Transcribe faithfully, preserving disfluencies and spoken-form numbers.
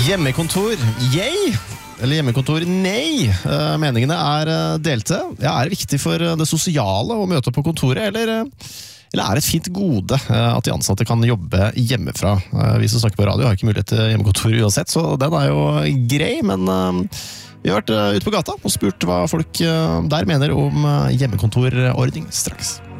Hjemmekontor, yay! Eller hjemmekontor, nei! Uh, meningene er uh, delte. Ja, er det viktig for uh, det sosiale å møte på kontoret, eller, uh, eller er det et fint gode uh, at de ansatte kan jobbe hjemmefra? Uh, vi som snakker på radio har ikke mulighet til hjemmekontor uansett, så den er jo grei, men uh, vi har vært uh, ute på gata og spurt hva folk uh, der mener om uh, hjemmekontorordning straks.